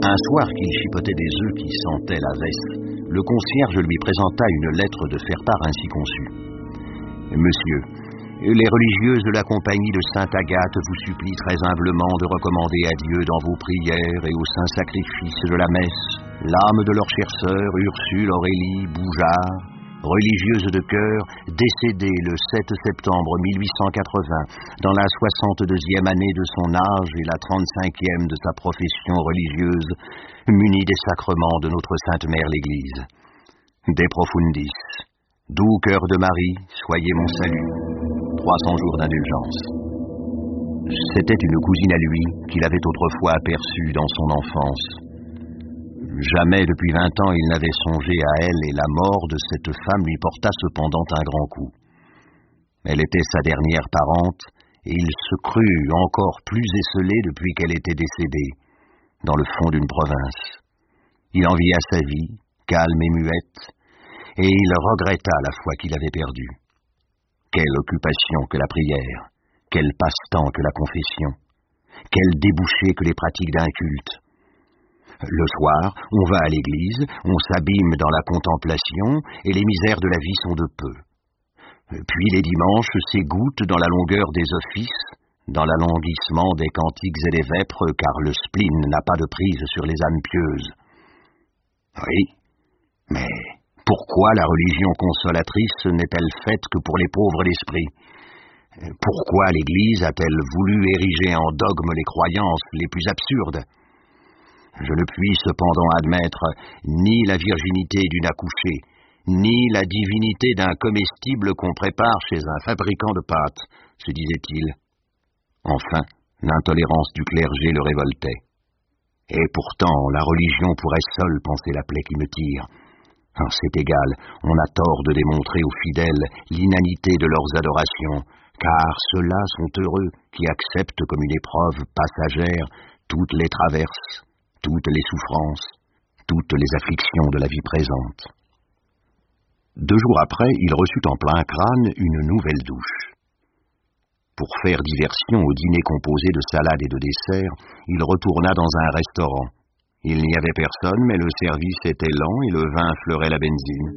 Un soir qu'il chipotait des œufs qui sentaient la veste, le concierge lui présenta une lettre de faire-part ainsi conçue. Monsieur, les religieuses de la compagnie de Sainte-Agathe vous supplient très humblement de recommander à Dieu dans vos prières et au saint sacrifice de la messe l'âme de leur chère sœur Ursule Aurélie Boujard, religieuse de cœur, décédée le 7 septembre 1880 dans la 62e année de son âge et la 35e de sa profession religieuse, munie des sacrements de notre Sainte Mère l'Église. De profundis, doux cœur de Marie, soyez mon salut. 300 jours d'indulgence. C'était une cousine à lui qu'il avait autrefois aperçue dans son enfance. Jamais depuis 20 ans il n'avait songé à elle et la mort de cette femme lui porta cependant un grand coup. Elle était sa dernière parente et il se crut encore plus esselé depuis qu'elle était décédée, dans le fond d'une province. Il envia sa vie, calme et muette, et il regretta la foi qu'il avait perdue. Quelle occupation que la prière, quel passe-temps que la confession, quel débouché que les pratiques d'un culte. Le soir, on va à l'église, on s'abîme dans la contemplation, et les misères de la vie sont de peu. Puis les dimanches s'égouttent dans la longueur des offices, dans l'alanguissement des cantiques et des vêpres, car le spleen n'a pas de prise sur les âmes pieuses. Oui, mais pourquoi la religion consolatrice n'est-elle faite que pour les pauvres d'esprit? Pourquoi l'Église a-t-elle voulu ériger en dogme les croyances les plus absurdes? Je ne puis cependant admettre ni la virginité d'une accouchée, ni la divinité d'un comestible qu'on prépare chez un fabricant de pâtes, se disait-il. Enfin, l'intolérance du clergé le révoltait. Et pourtant, la religion pourrait seule panser la plaie qui me tire. C'est égal, on a tort de démontrer aux fidèles l'inanité de leurs adorations, car ceux-là sont heureux qui acceptent comme une épreuve passagère toutes les traverses, toutes les souffrances, toutes les afflictions de la vie présente. 2 jours après, il reçut en plein crâne une nouvelle douche. Pour faire diversion au dîner composé de salades et de desserts, il retourna dans un restaurant. Il n'y avait personne, mais le service était lent et le vin fleurait la benzine.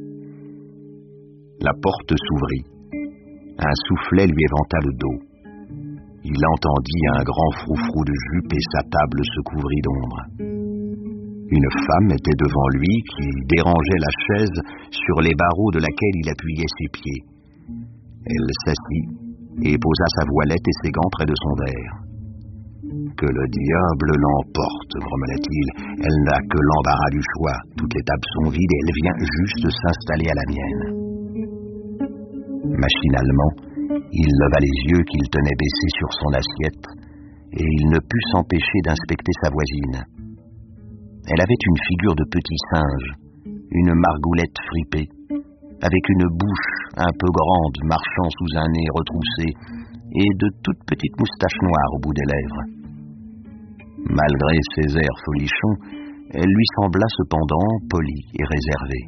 La porte s'ouvrit. Un soufflet lui éventa le dos. Il entendit un grand froufrou de jupe et sa table se couvrit d'ombre. Une femme était devant lui qui dérangeait la chaise sur les barreaux de laquelle il appuyait ses pieds. Elle s'assit et posa sa voilette et ses gants près de son verre. « Que le diable l'emporte, grommela-t-il, elle n'a que l'embarras du choix. Toutes les tables sont vides et elle vient juste s'installer à la mienne. » Machinalement, il leva les yeux qu'il tenait baissés sur son assiette, et il ne put s'empêcher d'inspecter sa voisine. Elle avait une figure de petit singe, une margoulette fripée, avec une bouche un peu grande marchant sous un nez retroussé, et de toutes petites moustaches noires au bout des lèvres. Malgré ses airs folichons, elle lui sembla cependant polie et réservée.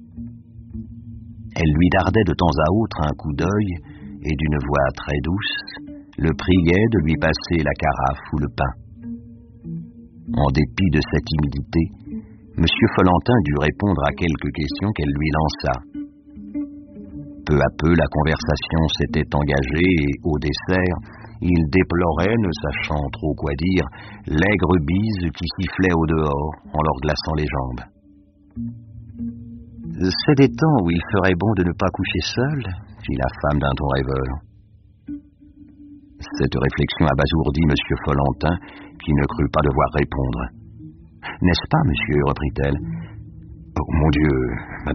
Elle lui dardait de temps à autre un coup d'œil et d'une voix très douce, le priait de lui passer la carafe ou le pain. En dépit de sa timidité, M. Follentin dut répondre à quelques questions qu'elle lui lança. Peu à peu, la conversation s'était engagée et, au dessert, il déplorait, ne sachant trop quoi dire, l'aigre bise qui sifflait au dehors en leur glaçant les jambes. « C'est des temps où il ferait bon de ne pas coucher seul ?» fit la femme d'un ton rêveur. Cette réflexion abasourdit M. Follentin, qui ne crut pas devoir répondre. « N'est-ce pas, monsieur ?» reprit-elle. « Oh, mon Dieu, mademoiselle !»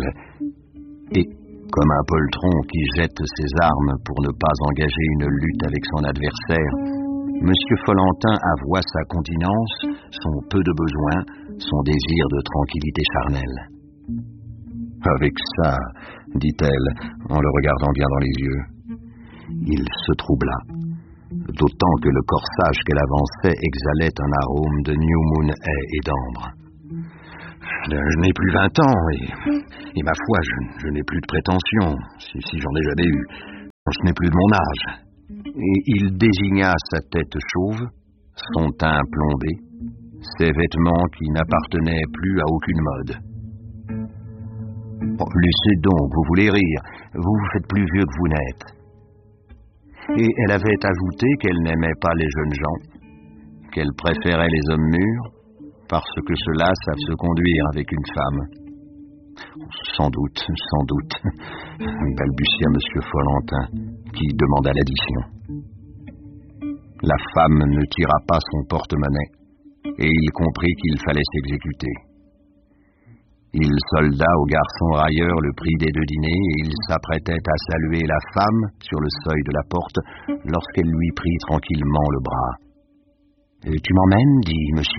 Et, comme un poltron qui jette ses armes pour ne pas engager une lutte avec son adversaire, M. Follentin avoua sa continence, son peu de besoin, son désir de tranquillité charnelle. « Avec ça, dit-elle, en le regardant bien dans les yeux. Il se troubla, d'autant que le corsage qu'elle avançait exhalait un arôme de New Moon Hay et d'ambre. Je n'ai plus 20 ans, et ma foi, je n'ai plus de prétention, si j'en ai jamais eu. Je n'ai plus de mon âge. » Et il désigna sa tête chauve, son teint plombé, Ces vêtements qui n'appartenaient plus à aucune mode. Oh, laissez donc, vous voulez rire, vous vous faites plus vieux que vous n'êtes. Et elle avait ajouté qu'elle n'aimait pas les jeunes gens, qu'elle préférait les hommes mûrs, parce que ceux-là savent se conduire avec une femme. Sans doute, balbutia M. Follentin, qui demanda l'addition. La femme ne tira pas son porte-monnaie, et il comprit qu'il fallait s'exécuter. Il solda au garçon railleur le prix des 2 dîners et il s'apprêtait à saluer la femme sur le seuil de la porte lorsqu'elle lui prit tranquillement le bras. « Tu m'emmènes, dit monsieur. »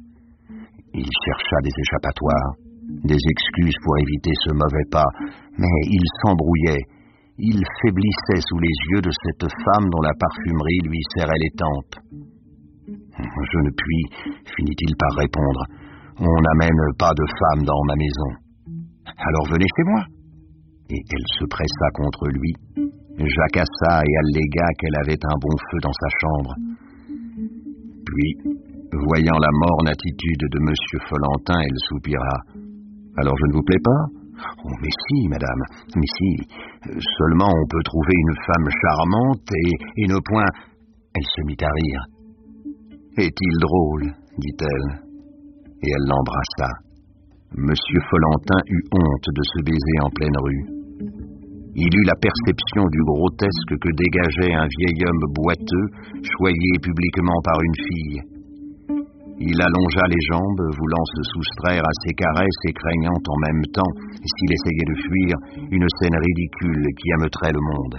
Il chercha des échappatoires, des excuses pour éviter ce mauvais pas, mais il s'embrouillait. Il faiblissait sous les yeux de cette femme dont la parfumerie lui serrait les tempes. « Je ne puis, finit-il par répondre. On n'amène pas de femme dans ma maison. Alors venez chez moi. » Et elle se pressa contre lui, jacassa et allégua qu'elle avait un bon feu dans sa chambre. Puis, voyant la morne attitude de M. Follentin, elle soupira. « Alors je ne vous plais pas ? » ?»« Oh, mais si, madame, mais si. Seulement on peut trouver une femme charmante et ne point... » Elle se mit à rire. « Est-il drôle ?» dit-elle. Et elle l'embrassa. Monsieur Follentin eut honte de ce baiser en pleine rue. Il eut la perception du grotesque que dégageait un vieil homme boiteux, choyé publiquement par une fille. Il allongea les jambes, voulant se soustraire à ses caresses et craignant en même temps, s'il essayait de fuir, une scène ridicule qui ameutrait le monde.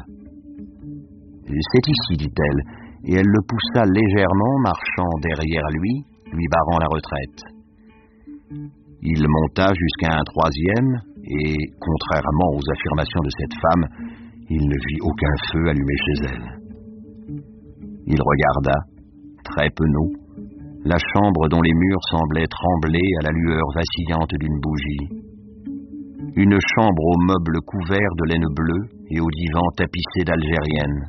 « C'est ici, dit-elle, et elle le poussa légèrement, marchant derrière lui barrant la retraite. Il monta jusqu'à un 3e, et, contrairement aux affirmations de cette femme, il ne vit aucun feu allumé chez elle. Il regarda, très penaud, la chambre dont les murs semblaient trembler à la lueur vacillante d'une bougie. Une chambre aux meubles couverts de laine bleue et au divan tapissé d'algérienne.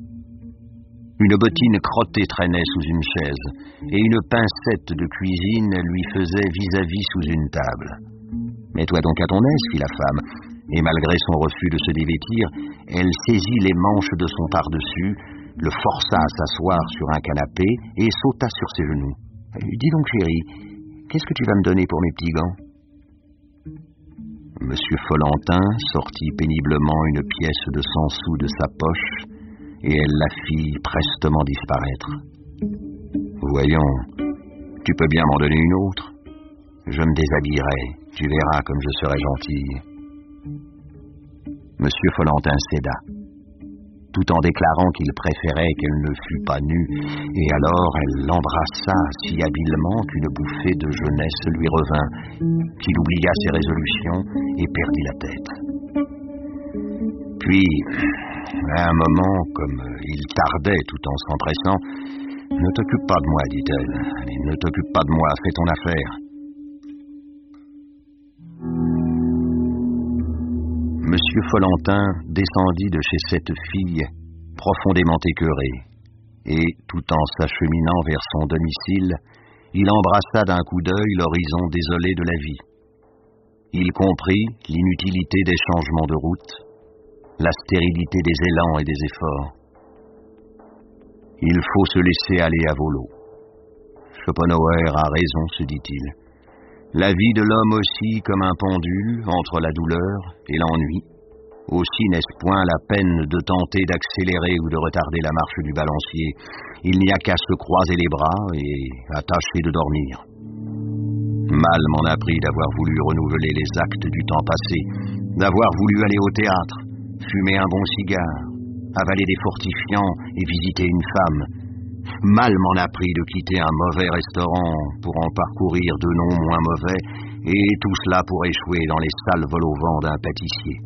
Une bottine crottée traînait sous une chaise, et une pincette de cuisine lui faisait vis-à-vis sous une table. « Mets-toi donc à ton aise, fit la femme, et malgré son refus de se dévêtir, elle saisit les manches de son par-dessus, le força à s'asseoir sur un canapé et sauta sur ses genoux. « Dis donc, chérie, qu'est-ce que tu vas me donner pour mes petits gants ?» Monsieur Follentin sortit péniblement une pièce de 100 sous de sa poche, et elle la fit prestement disparaître. « Voyons, tu peux bien m'en donner une autre. Je me déshabillerai, tu verras comme je serai gentille. » Monsieur Follentin céda, tout en déclarant qu'il préférait qu'elle ne fût pas nue, et alors elle l'embrassa si habilement qu'une bouffée de jeunesse lui revint, qu'il oublia ses résolutions et perdit la tête. Puis, à un moment, comme il tardait tout en s'empressant, « Ne t'occupe pas de moi, dit-elle. Allez, ne t'occupe pas de moi, fais ton affaire. » Monsieur Follentin descendit de chez cette fille, profondément écœuré, et, tout en s'acheminant vers son domicile, il embrassa d'un coup d'œil l'horizon désolé de la vie. Il comprit l'inutilité des changements de route, la stérilité des élans et des efforts. Il faut se laisser aller à volo. Schopenhauer a raison, se dit-il. La vie de l'homme oscille comme un pendule entre la douleur et l'ennui. Aussi n'est-ce point la peine de tenter d'accélérer ou de retarder la marche du balancier. Il n'y a qu'à se croiser les bras et à tâcher de dormir. Mal m'en a pris d'avoir voulu renouveler les actes du temps passé, d'avoir voulu aller au théâtre, fumer un bon cigare, avaler des fortifiants et visiter une femme. Mal m'en a pris de quitter un mauvais restaurant pour en parcourir de non moins mauvais, et tout cela pour échouer dans les sales vol-au-vent d'un pâtissier.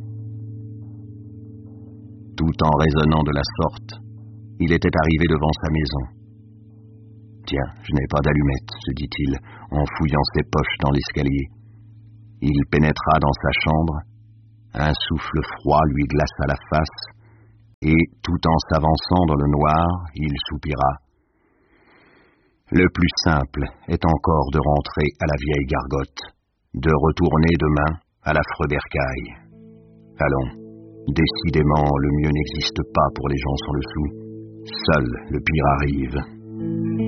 Tout en raisonnant de la sorte, il était arrivé devant sa maison. « Tiens, je n'ai pas d'allumette, » se dit-il, en fouillant ses poches dans l'escalier. Il pénétra dans sa chambre, un souffle froid lui glaça la face, et, tout en s'avançant dans le noir, il soupira. Le plus simple est encore de rentrer à la vieille gargote, de retourner demain à l'affreux bercail. Allons, décidément, le mieux n'existe pas pour les gens sans le sou. Seul le pire arrive.